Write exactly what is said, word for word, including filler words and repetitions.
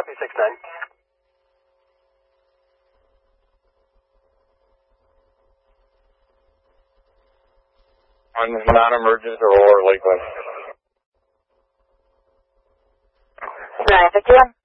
Copy six nine. On non-emergent or Lakeland. nine fifty-one.